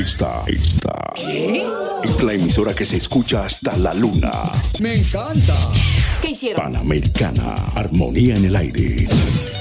Esta es la emisora que se escucha hasta la luna. Me encanta. ¿Qué hicieron? Panamericana, armonía en el aire.